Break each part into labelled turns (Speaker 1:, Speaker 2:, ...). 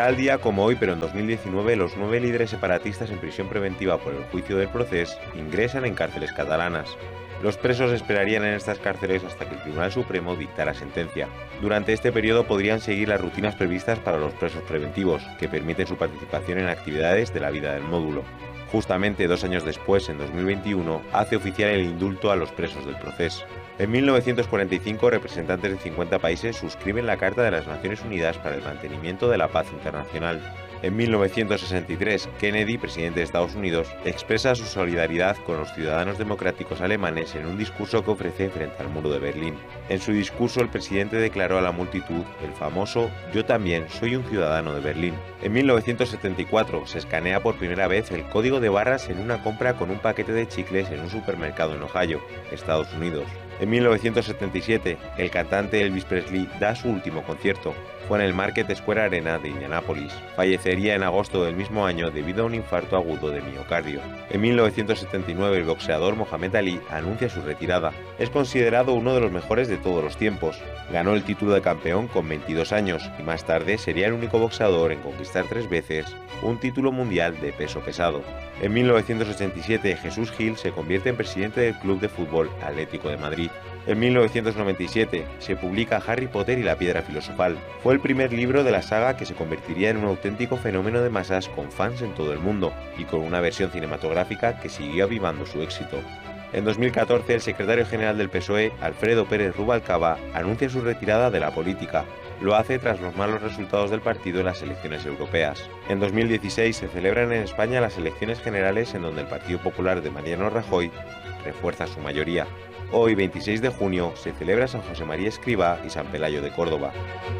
Speaker 1: Tal día como hoy, pero en 2019, los 9 líderes separatistas en prisión preventiva por el juicio del Procés ingresan en cárceles catalanas. Los presos esperarían en estas cárceles hasta que el Tribunal Supremo dictara sentencia. Durante este periodo podrían seguir las rutinas previstas para los presos preventivos, que permiten su participación en actividades de la vida del módulo. Justamente 2 años después, en 2021, hace oficial el indulto a los presos del Procés. En 1945, representantes de 50 países suscriben la Carta de las Naciones Unidas para el mantenimiento de la paz internacional. En 1963, Kennedy, presidente de Estados Unidos, expresa su solidaridad con los ciudadanos democráticos alemanes en un discurso que ofrece frente al muro de Berlín. En su discurso, el presidente declaró a la multitud el famoso «Yo también soy un ciudadano de Berlín». En 1974, se escanea por primera vez el código de barras en una compra con un paquete de chicles en un supermercado en Ohio, Estados Unidos. En 1977, el cantante Elvis Presley da su último concierto. Fue en el Market Square Arena de Indianápolis. Fallecería en agosto del mismo año debido a un infarto agudo de miocardio. En 1979, el boxeador Mohamed Ali anuncia su retirada. Es considerado uno de los mejores de todos los tiempos. Ganó el título de campeón con 22 años y más tarde sería el único boxeador en conquistar 3 veces un título mundial de peso pesado. En 1987, Jesús Gil se convierte en presidente del Club de Fútbol Atlético de Madrid. En 1997 se publica Harry Potter y la Piedra Filosofal. Fue el primer libro de la saga que se convertiría en un auténtico fenómeno de masas con fans en todo el mundo y con una versión cinematográfica que siguió avivando su éxito. En 2014, el secretario general del PSOE, Alfredo Pérez Rubalcaba, anuncia su retirada de la política. Lo hace tras los malos resultados del partido en las elecciones europeas. En 2016 se celebran en España las elecciones generales en donde el Partido Popular de Mariano Rajoy refuerza su mayoría. Hoy, 26 de junio, se celebra San José María Escrivá y San Pelayo de Córdoba.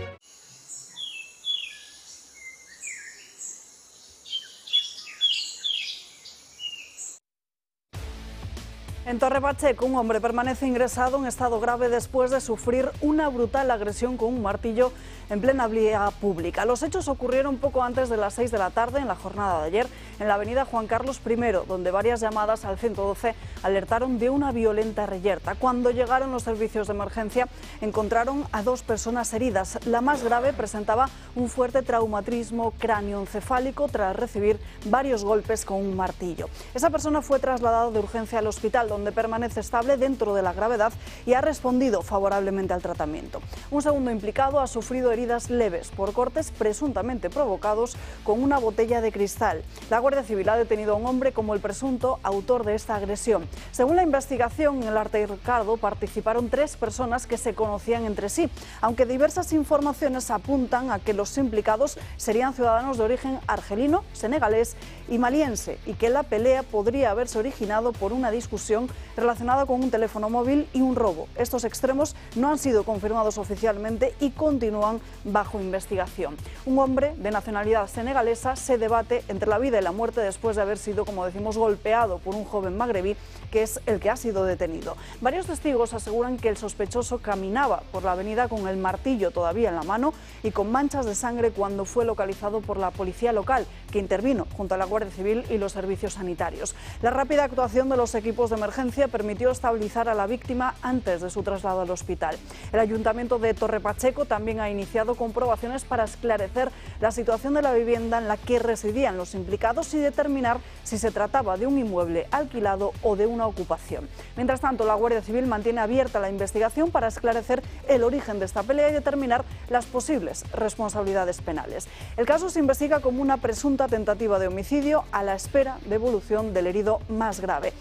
Speaker 2: En Torre Pacheco, un hombre permanece ingresado en estado grave después de sufrir una brutal agresión con un martillo en plena vía pública. Los hechos ocurrieron poco antes de las 6 de la tarde en la jornada de ayer en la avenida Juan Carlos I, donde varias llamadas al 112 alertaron de una violenta reyerta. Cuando llegaron los servicios de emergencia, encontraron a 2 personas heridas. La más grave presentaba un fuerte traumatismo cráneoencefálico tras recibir varios golpes con un martillo. Esa persona fue trasladada de urgencia al hospital, donde permanece estable dentro de la gravedad y ha respondido favorablemente al tratamiento. Un segundo implicado ha sufrido heridas leves por cortes presuntamente provocados con una botella de cristal. La Guardia Civil ha detenido a un hombre como el presunto autor de esta agresión. Según la investigación, en el altercado participaron 3 personas que se conocían entre sí, aunque diversas informaciones apuntan a que los implicados serían ciudadanos de origen argelino, senegalés y maliense, y que la pelea podría haberse originado por una discusión relacionada con un teléfono móvil y un robo. Estos extremos no han sido confirmados oficialmente y continúan bajo investigación. Un hombre de nacionalidad senegalesa se debate entre la vida y la muerte después de haber sido, como decimos, golpeado por un joven magrebí, que es el que ha sido detenido. Varios testigos aseguran que el sospechoso caminaba por la avenida con el martillo todavía en la mano y con manchas de sangre cuando fue localizado por la policía local, que intervino junto a la Guardia Civil y los servicios sanitarios. La rápida actuación de los equipos de emergencia permitió estabilizar a la víctima antes de su traslado al hospital. El Ayuntamiento de Torre Pacheco también ha iniciado comprobaciones para esclarecer la situación de la vivienda en la que residían los implicados y determinar si se trataba de un inmueble alquilado o de una ocupación. Mientras tanto, la Guardia Civil mantiene abierta la investigación para esclarecer el origen de esta pelea y determinar las posibles responsabilidades penales. El caso se investiga como una presunta tentativa de homicidio a la espera de evolución del herido más grave.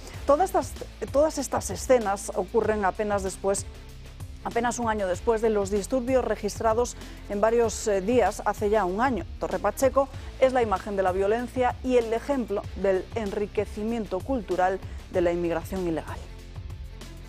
Speaker 2: Todas estas escenas ocurren apenas un año después de los disturbios registrados en varios días hace ya un año. Torre Pacheco es la imagen de la violencia y el ejemplo del enriquecimiento cultural de la inmigración ilegal.